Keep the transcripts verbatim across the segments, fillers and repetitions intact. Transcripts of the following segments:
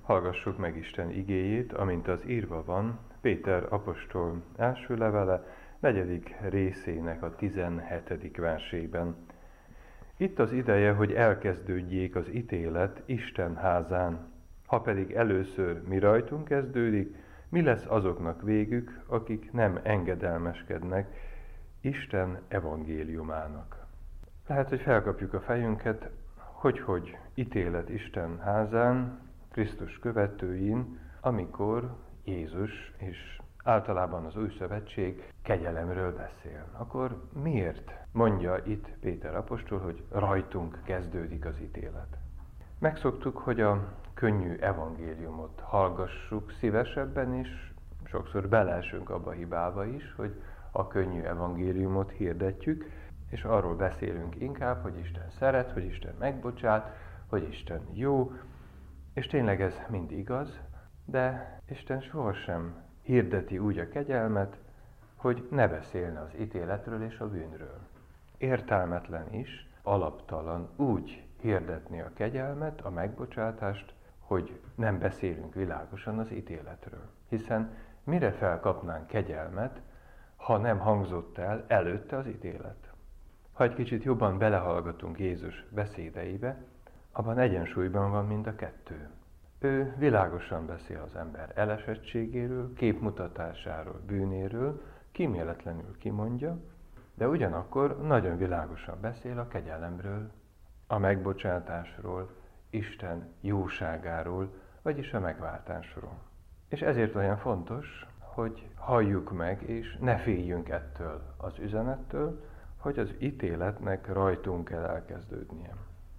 Hallgassuk meg Isten igéjét, amint az írva van Péter apostol első levele, negyedik részének a tizenhetedik versében. Itt az ideje, hogy elkezdődjék az ítélet Isten házán. Ha pedig először mi rajtunk kezdődik, mi lesz azoknak végük, akik nem engedelmeskednek Isten evangéliumának? Lehet, hogy felkapjuk a fejünket, hogy hogy ítélet Isten házán, Krisztus követőin, amikor Jézus és általában az új szövetség kegyelemről beszél. Akkor miért mondja itt Péter apostol, hogy rajtunk kezdődik az ítélet? Megszoktuk, hogy a könnyű evangéliumot hallgassuk szívesebben, és sokszor beleesünk abba a hibába is, hogy a könnyű evangéliumot hirdetjük, és arról beszélünk inkább, hogy Isten szeret, hogy Isten megbocsát, hogy Isten jó, és tényleg ez mind igaz, de Isten sohasem hirdeti úgy a kegyelmet, hogy ne beszélne az ítéletről és a bűnről. Értelmetlen is, alaptalan úgy hirdetni a kegyelmet, a megbocsátást, hogy nem beszélünk világosan az ítéletről. Hiszen mire felkapnánk kegyelmet, ha nem hangzott el előtte az ítélet? Ha egy kicsit jobban belehallgatunk Jézus beszédeibe, abban egyensúlyban van mind a kettő. Ő világosan beszél az ember elesettségéről, képmutatásáról, bűnéről, kíméletlenül kimondja, de ugyanakkor nagyon világosan beszél a kegyelemről, a megbocsátásról, Isten jóságáról, vagyis a megváltásról. És ezért olyan fontos, hogy halljuk meg, és ne féljünk ettől az üzenettől, hogy az ítéletnek rajtunk kell elkezdődnie.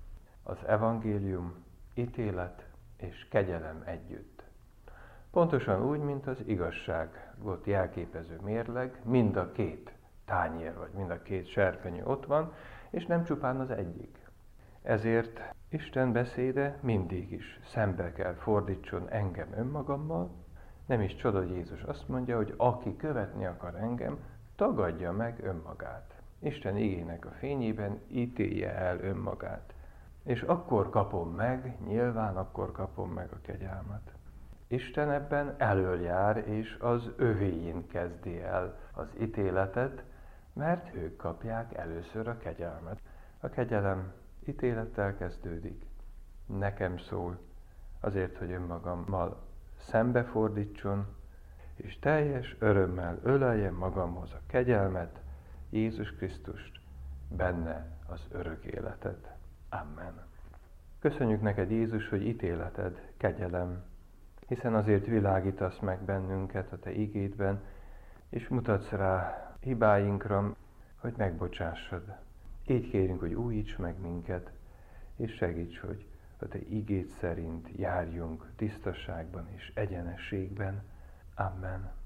Az evangélium, ítélet és kegyelem együtt. Pontosan úgy, mint az igazságot jelképező mérleg, mind a két tányér, vagy mind a két serpenyő ott van, és nem csupán az egyik. Ezért Isten beszéde mindig is szembe kell fordítson engem önmagammal. Nem is csoda, hogy Jézus azt mondja, hogy aki követni akar engem, tagadja meg önmagát. Isten igének a fényében ítélje el önmagát. És akkor kapom meg, nyilván akkor kapom meg a kegyelmet. Isten ebben elöljár, és az övéin kezdi el az ítéletet, mert ők kapják először a kegyelmet. A kegyelem ítélettel kezdődik. Nekem szól, azért, hogy önmagammal szembefordítson, és teljes örömmel öleljem magamhoz a kegyelmet, Jézus Krisztust, benne az örök életet. Amen. Köszönjük neked, Jézus, hogy ítéleted kegyelem, hiszen azért világítasz meg bennünket a te igédben, és mutatsz rá hibáinkra, hogy megbocsássad. Így kérünk, hogy újíts meg minket, és segíts, hogy a te igéd szerint járjunk tisztaságban és egyenességben. Amen.